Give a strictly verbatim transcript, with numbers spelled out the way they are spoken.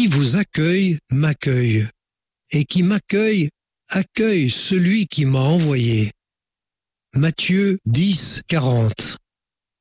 Qui vous accueille, m'accueille. Et qui m'accueille, accueille celui qui m'a envoyé. Matthieu dix, quarante.